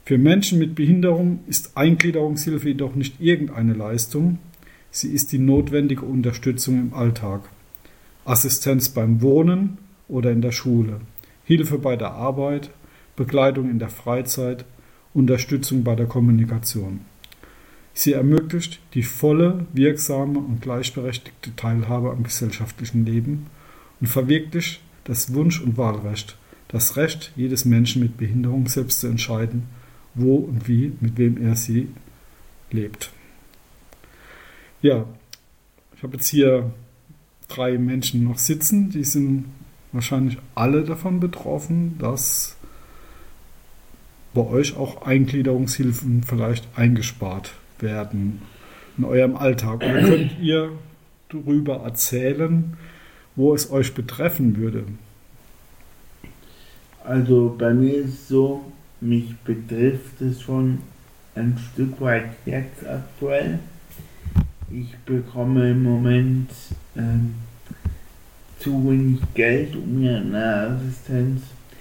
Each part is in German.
Für Menschen mit Behinderung ist Eingliederungshilfe jedoch nicht irgendeine Leistung, sie ist die notwendige Unterstützung im Alltag. Assistenz beim Wohnen oder in der Schule, Hilfe bei der Arbeit, Begleitung in der Freizeit, Unterstützung bei der Kommunikation. Sie ermöglicht die volle, wirksame und gleichberechtigte Teilhabe am gesellschaftlichen Leben und verwirklicht das Wunsch- und Wahlrecht, das Recht jedes Menschen mit Behinderung selbst zu entscheiden, wo und wie, mit wem er sie lebt. Ja, ich habe jetzt hier 3 Menschen noch sitzen, die sind wahrscheinlich alle davon betroffen, dass bei euch auch Eingliederungshilfen vielleicht eingespart werden in eurem Alltag. Oder könnt ihr darüber erzählen, wo es euch betreffen würde? Also bei mir ist es so, mich betrifft es schon ein Stück weit jetzt aktuell. Ich bekomme im Moment zu wenig Geld, um mir eine Assistenz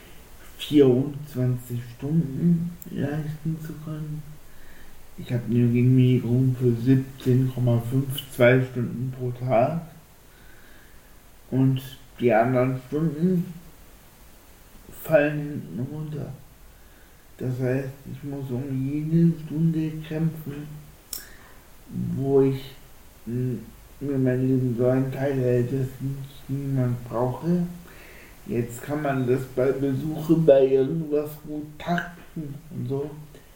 24 Stunden leisten zu können. Ich habe eine Genehmigung für 17,52 Stunden pro Tag und die anderen Stunden fallen hinten runter. Das heißt, ich muss um jede Stunde kämpfen, wo ich mir mein Leben so einteile, dass ich niemand brauche. Jetzt kann man das bei Besuche bei irgendwas gut takten und so.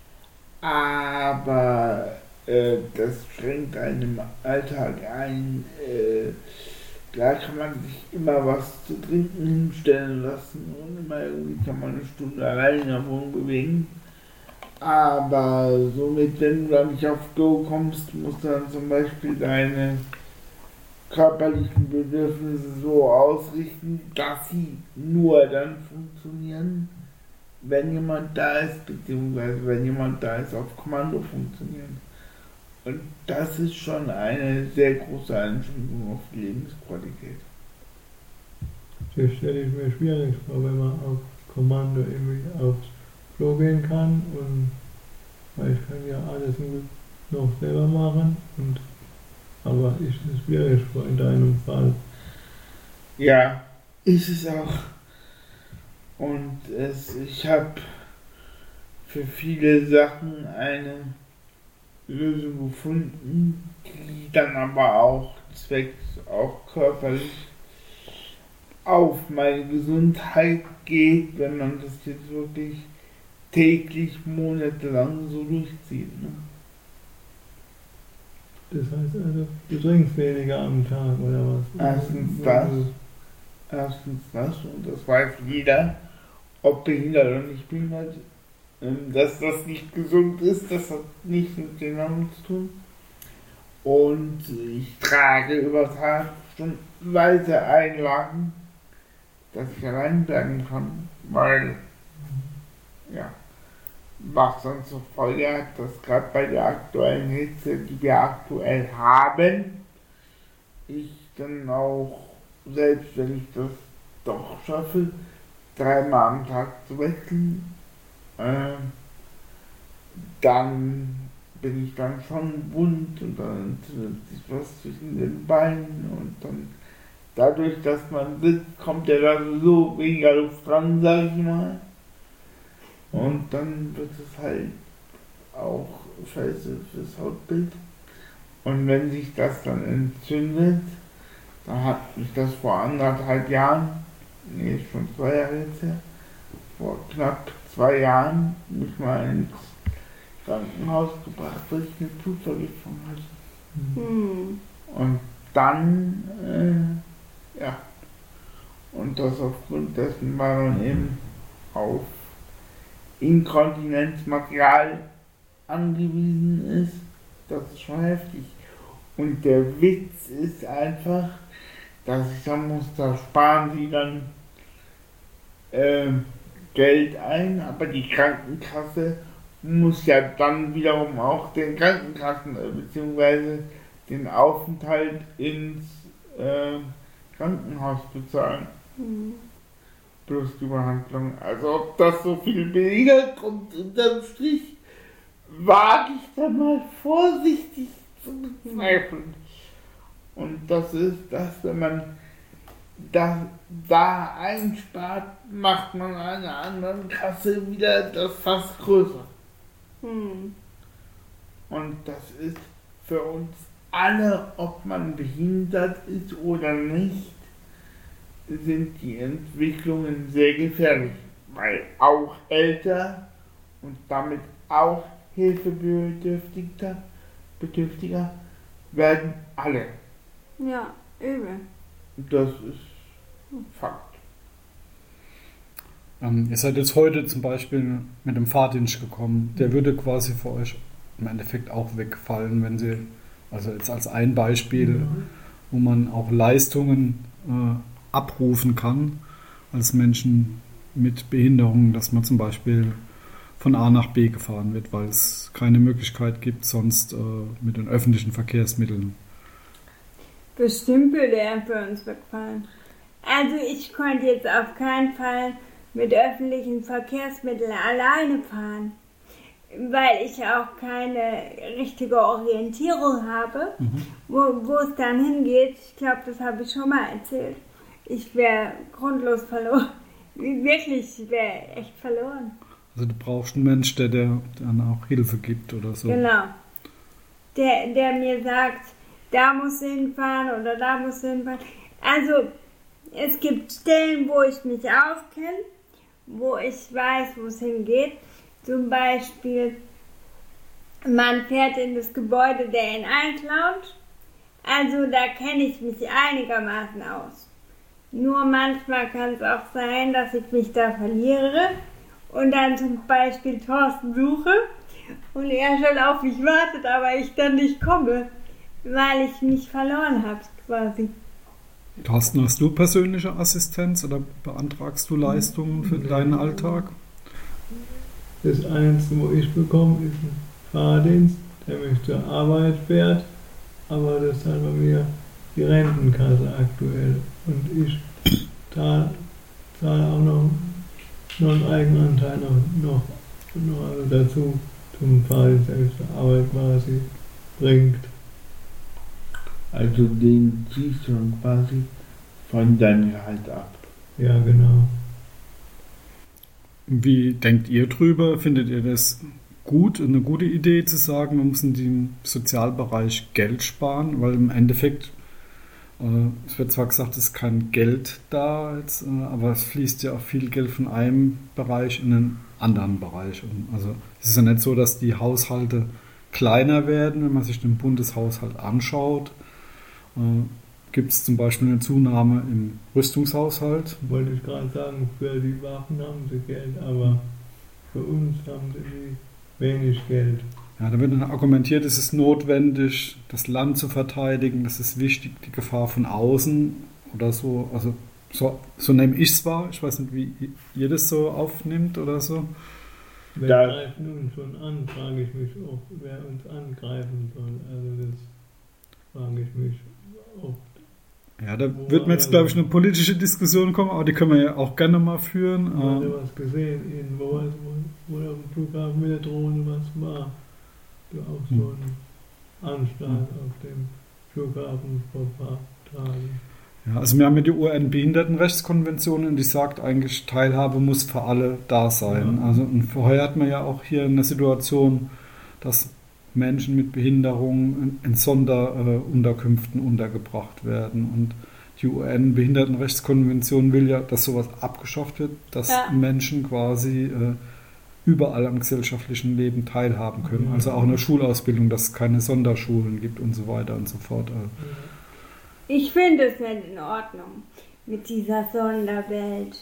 Aber das schränkt einen im Alltag ein. Klar kann man sich immer was zu trinken hinstellen lassen und immer irgendwie kann man eine Stunde allein in der Wohnung bewegen. Aber somit, wenn du da nicht auf Go kommst, musst du dann zum Beispiel deine körperlichen Bedürfnisse so ausrichten, dass sie nur dann funktionieren, wenn jemand da ist, beziehungsweise wenn jemand da ist, auf Kommando funktionieren. Und das ist schon eine sehr große Einschränkung auf die Lebensqualität. Das stelle ich mir schwierig vor, wenn man auf Kommando irgendwie aufs Klo gehen kann und weil ich kann ja alles noch selber machen, aber ist es schwierig vor in deinem Fall. Ja, ist es auch. Und ich habe für viele Sachen eine Lösung gefunden, die dann aber auch zwecks auch körperlich auf meine Gesundheit geht, wenn man das jetzt wirklich täglich, monatelang so durchzieht. Ne? Das heißt also, du trinkst weniger am Tag oder was? Erstens das, und das weiß jeder, ob behindert oder nicht behindert. Dass das nicht gesund ist, das hat nichts mit den Namen zu tun. Und ich trage über Tag stundenweise Einlagen, dass ich allein bleiben kann, weil, ja, was dann zur Folge hat, dass gerade bei der aktuellen Hitze, die wir aktuell haben, ich dann auch, selbst wenn ich das doch schaffe, 3-mal am Tag zu wechseln, dann bin ich dann schon wund und dann entzündet sich was zwischen den Beinen und dann dadurch, dass man sitzt, kommt ja da so weniger Luft dran, sag ich mal. Und dann wird es halt auch scheiße fürs Hautbild. Und wenn sich das dann entzündet, dann hat mich das vor 1,5 Jahren, nee, schon 2 Jahre jetzt her, vor knapp 2 Jahren mich mal ins Krankenhaus gebracht, weil ich eine Blutvergiftung hatte. Mhm. Und dann, ja, und das aufgrund dessen, weil man eben auf Inkontinenzmaterial angewiesen ist, das ist schon heftig. Und der Witz ist einfach, dass ich sagen muss, da sparen sie dann Geld ein, aber die Krankenkasse muss ja dann wiederum auch den Krankenkassen bzw. den Aufenthalt ins Krankenhaus bezahlen. Mhm. plus die Behandlung. Also ob das so viel billiger kommt unterm Strich, wage ich da mal vorsichtig zu bezweifeln. Und das ist, dass wenn man da einspart, macht man an einer anderen Kasse wieder das Fass größer. Und das ist für uns alle, ob man behindert ist oder nicht, sind die Entwicklungen sehr gefährlich, weil auch älter und damit auch hilfebedürftiger werden alle. Ja, übel. Das ist Fakt. Ihr seid jetzt heute zum Beispiel mit dem Fahrdienst gekommen. Der würde quasi für euch im Endeffekt auch wegfallen, wenn Sie, also jetzt als ein Beispiel, wo man auch Leistungen abrufen kann als Menschen mit Behinderungen, dass man zum Beispiel von A nach B gefahren wird, weil es keine Möglichkeit gibt, sonst mit den öffentlichen Verkehrsmitteln. Bestimmt würde er für uns wegfallen. Also ich konnte jetzt auf keinen Fall mit öffentlichen Verkehrsmitteln alleine fahren, weil ich auch keine richtige Orientierung habe, wo es dann hingeht. Ich glaube, das habe ich schon mal erzählt. Ich wäre grundlos verloren. Wirklich, ich wäre echt verloren. Also du brauchst einen Mensch, der dir dann auch Hilfe gibt oder so. Genau. Der mir sagt, da musst du hinfahren oder da musst du hinfahren. Also es gibt Stellen, wo ich mich auskenne, wo ich weiß, wo es hingeht. Zum Beispiel, man fährt in das Gebäude der N1 Lounge. Also da kenne ich mich einigermaßen aus. Nur manchmal kann es auch sein, dass ich mich da verliere und dann zum Beispiel Thorsten suche und er schon auf mich wartet, aber ich dann nicht komme, weil ich mich verloren habe quasi. Thorsten, hast du persönliche Assistenz oder beantragst du Leistungen für deinen Alltag? Das Einzige, wo ich bekomme, ist ein Fahrdienst, der mich zur Arbeit fährt, aber das ist halt bei mir die Rentenkasse aktuell. Und ich zahle auch noch einen Eigenanteil noch also dazu zum Fahrdienst, der mich zur Arbeit quasi bringt. Also den ziehst du dann quasi von deinem Gehalt ab. Ja, genau. Wie denkt ihr drüber? Findet ihr das gut, eine gute Idee zu sagen, wir müssen im Sozialbereich Geld sparen? Weil im Endeffekt, es wird zwar gesagt, es ist kein Geld da, jetzt, aber es fließt ja auch viel Geld von einem Bereich in einen anderen Bereich. Und also es ist ja nicht so, dass die Haushalte kleiner werden, wenn man sich den Bundeshaushalt anschaut. Gibt es zum Beispiel eine Zunahme im Rüstungshaushalt? Wollte ich gerade sagen, für die Waffen haben sie Geld, aber für uns haben sie wenig Geld. Ja, da wird dann argumentiert, es ist notwendig, das Land zu verteidigen, das ist wichtig, die Gefahr von außen oder so. Also so nehme ich es wahr. Ich weiß nicht, wie ihr das so aufnimmt oder so. Wer greift uns schon an, frage ich mich auch, wer uns angreifen soll. Also das frage ich mich oft. Ja, da wird mir jetzt, glaube ich, eine politische Diskussion kommen, aber die können wir ja auch gerne mal führen. Ich habe was gesehen, wo auf dem Flughafen mit der Drohne was war. Auch so ein Anschlag auf dem Flughafen vor ein paar Tagen. Ja, also wir haben ja die UN-Behindertenrechtskonvention und die sagt eigentlich, Teilhabe muss für alle da sein. Ja. Also und vorher hat man ja auch hier eine Situation, dass Menschen mit Behinderung in Sonderunterkünften untergebracht werden. Und die UN-Behindertenrechtskonvention will ja, dass sowas abgeschafft wird, dass Menschen quasi überall am gesellschaftlichen Leben teilhaben können. Also auch in der Schulausbildung, dass es keine Sonderschulen gibt und so weiter und so fort. Ich finde es nicht in Ordnung mit dieser Sonderwelt.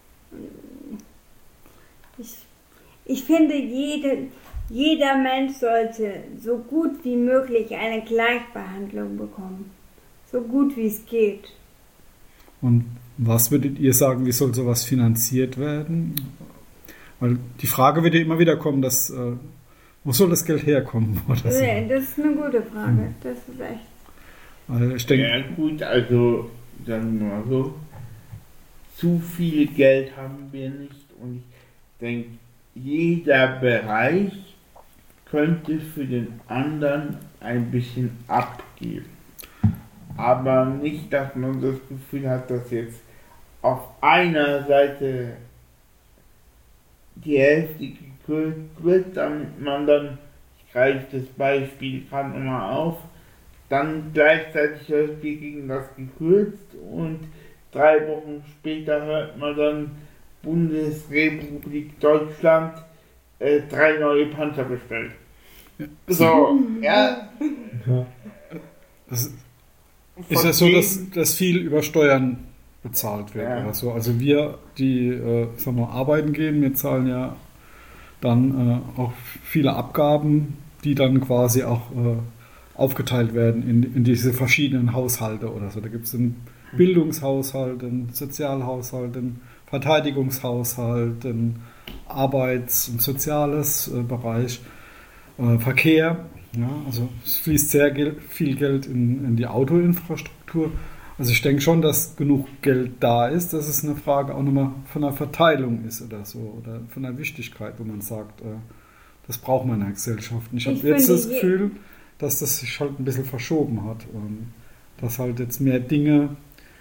Ich finde, jeder Mensch sollte so gut wie möglich eine Gleichbehandlung bekommen. So gut wie es geht. Und was würdet ihr sagen, wie soll sowas finanziert werden? Weil die Frage wird ja immer wieder kommen, dass, wo soll das Geld herkommen? Oder so? Das ist eine gute Frage. Das ist echt. Also ich denke, ja gut, also sagen wir mal so, zu viel Geld haben wir nicht und ich denke, jeder Bereich könnte für den anderen ein bisschen abgeben. Aber nicht, dass man das Gefühl hat, dass jetzt auf einer Seite die Hälfte gekürzt wird, damit man dann, ich greife das Beispiel gerade nochmal auf, dann gleichzeitig hört wir gegen das gekürzt und 3 Wochen später hört man dann Bundesrepublik Deutschland 3 neue Panzer bestellt. So, ja. Das ist ja so, dass viel über Steuern bezahlt wird. Ja. Oder so. Also wir, die sagen wir, arbeiten gehen, wir zahlen ja dann auch viele Abgaben, die dann quasi auch aufgeteilt werden in diese verschiedenen Haushalte oder so. Da gibt es einen Bildungshaushalt, einen Sozialhaushalt, einen Verteidigungshaushalt, einen Arbeits- und Soziales Bereich, Verkehr. Ja, also es fließt sehr viel Geld in die Autoinfrastruktur. Also ich denke schon, dass genug Geld da ist, dass es eine Frage auch nochmal von der Verteilung ist oder so, oder von der Wichtigkeit, wo man sagt, das braucht man in der Gesellschaft. Und ich habe jetzt das Gefühl, dass das sich halt ein bisschen verschoben hat. Dass halt jetzt mehr Geld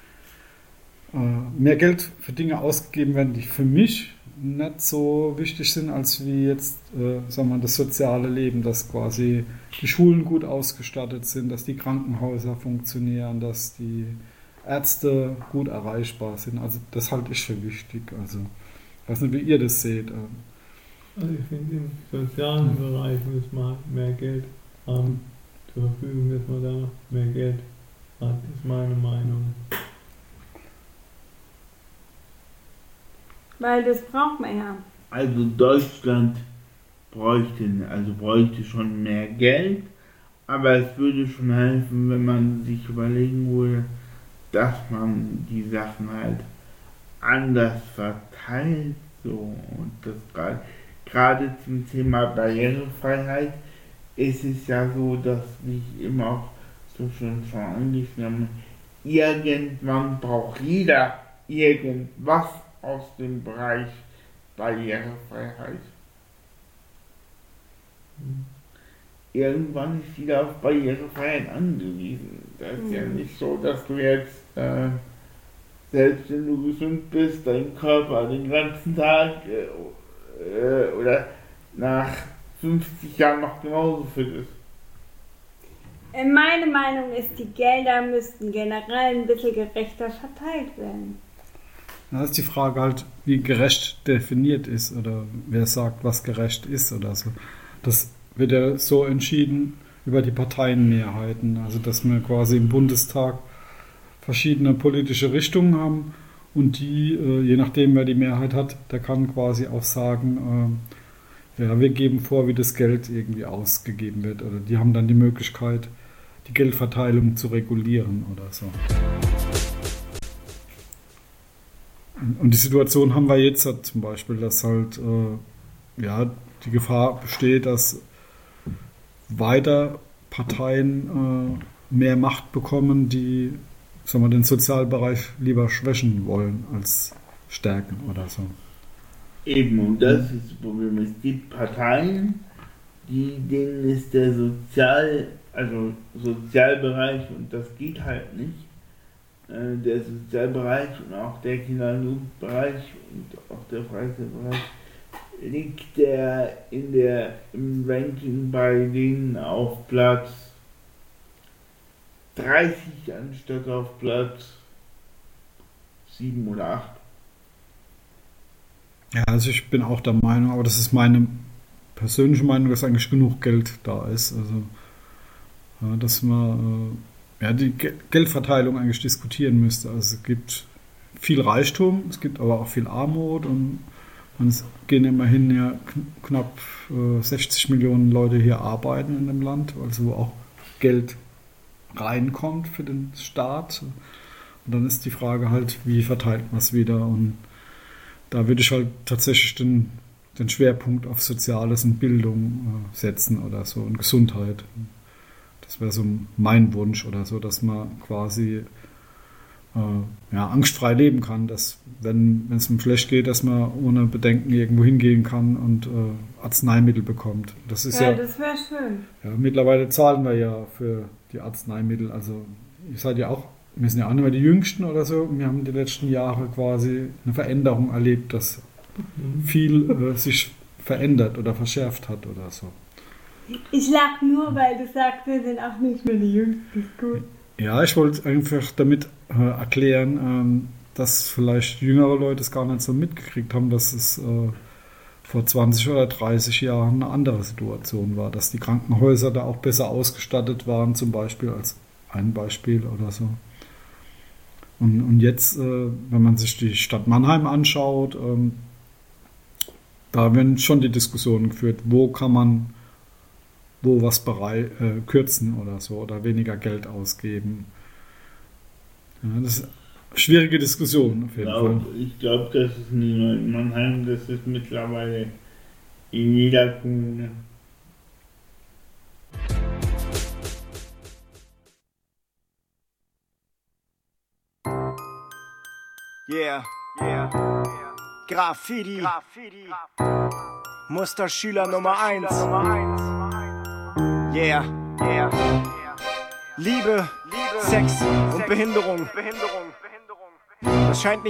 für Dinge ausgegeben werden, die für mich nicht so wichtig sind, als wie jetzt, sagen wir, das soziale Leben, dass quasi die Schulen gut ausgestattet sind, dass die Krankenhäuser funktionieren, dass die Ärzte gut erreichbar sind. Also das halte ich für wichtig. Also ich weiß nicht, wie ihr das seht. Also ich finde, im sozialen Bereich muss man mehr Geld haben zur Verfügung, dass man da mehr Geld hat, ist meine Meinung. Weil das braucht man ja. Also Deutschland bräuchte schon mehr Geld, aber es würde schon helfen, wenn man sich überlegen würde, dass man die Sachen halt anders verteilt. So. Und das gerade zum Thema Barrierefreiheit ist es ja so, dass, wie ich immer auch so schön schon angeschrieben habe, irgendwann braucht jeder irgendwas aus dem Bereich Barrierefreiheit. Irgendwann ist jeder auf Barrierefreiheit angewiesen. Das ist ja nicht so, dass du jetzt, selbst wenn du gesund bist, deinen Körper den ganzen Tag oder nach 50 Jahren noch genauso fit ist. Meine Meinung ist, die Gelder müssten generell ein bisschen gerechter verteilt werden. Da ist die Frage halt, wie gerecht definiert ist oder wer sagt, was gerecht ist oder so. Das wird ja so entschieden über die Parteienmehrheiten, also dass wir quasi im Bundestag verschiedene politische Richtungen haben und die, je nachdem wer die Mehrheit hat, der kann quasi auch sagen, ja, wir geben vor, wie das Geld irgendwie ausgegeben wird oder die haben dann die Möglichkeit, die Geldverteilung zu regulieren oder so. Und die Situation haben wir jetzt halt zum Beispiel, dass halt die Gefahr besteht, dass weiter Parteien mehr Macht bekommen, die, sagen wir, den Sozialbereich lieber schwächen wollen als stärken oder so. Eben, und das ist das Problem. Es gibt Parteien, denen ist der Sozialbereich, und das geht halt nicht, der Sozialbereich und auch der Kinder- und Jugendbereich und auch der Freizeitbereich liegt im Ranking bei denen auf Platz 30 anstatt auf Platz 7 oder 8. Ja, also ich bin auch der Meinung, aber das ist meine persönliche Meinung, dass eigentlich genug Geld da ist. Also dass man die Geldverteilung eigentlich diskutieren müsste. Also es gibt viel Reichtum, es gibt aber auch viel Armut und es gehen immerhin ja knapp 60 Millionen Leute hier arbeiten in dem Land, also wo auch Geld reinkommt für den Staat. Und dann ist die Frage halt, wie verteilt man es wieder? Und da würde ich halt tatsächlich den Schwerpunkt auf Soziales und Bildung setzen oder so und Gesundheit. Das wäre so mein Wunsch oder so, dass man quasi angstfrei leben kann, dass wenn es ihm schlecht geht, dass man ohne Bedenken irgendwo hingehen kann und Arzneimittel bekommt. Das ist das wäre schön. Ja, mittlerweile zahlen wir ja für die Arzneimittel. Also ihr seid ja auch, wir sind ja auch nicht mehr die Jüngsten oder so. Wir haben die letzten Jahre quasi eine Veränderung erlebt, dass viel sich verändert oder verschärft hat oder so. Ich lach nur, weil du sagst, wir sind auch nicht mehr die Jüngsten. Ist gut. Ja, ich wollte einfach damit erklären, dass vielleicht jüngere Leute es gar nicht so mitgekriegt haben, dass es vor 20 oder 30 Jahren eine andere Situation war, dass die Krankenhäuser da auch besser ausgestattet waren, zum Beispiel als ein Beispiel oder so. Und jetzt, wenn man sich die Stadt Mannheim anschaut, da werden schon die Diskussionen geführt, wo kann man was kürzen oder so oder weniger Geld ausgeben. Ja, das ist eine schwierige Diskussion auf jeden Fall. Ich glaube, das ist nicht nur in Mannheim, das ist mittlerweile in jeder Kommune. Yeah, yeah, Graffiti, Musterschüler Nummer 1. Yeah, yeah, Liebe, Sex und Behinderung. Das scheint nicht